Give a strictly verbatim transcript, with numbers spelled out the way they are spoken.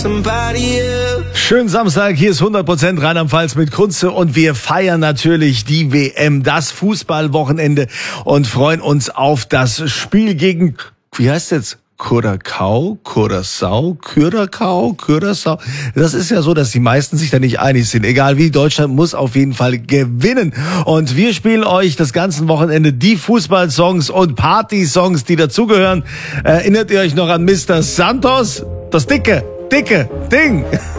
Schönen Samstag, hier ist hundert Prozent Rheinland-Pfalz mit Kunze und wir feiern natürlich die W M, das Fußballwochenende und freuen uns auf das Spiel gegen, wie heißt jetzt? Curacao, Curaçao, Curacao, Curaçao. Das ist ja so, dass die meisten sich da nicht einig sind. Egal wie, Deutschland muss auf jeden Fall gewinnen. Und wir spielen euch das ganze Wochenende die Fußballsongs und Partysongs, die dazugehören. Erinnert ihr euch noch an Mister Santos? Das dicke, dicke Ding.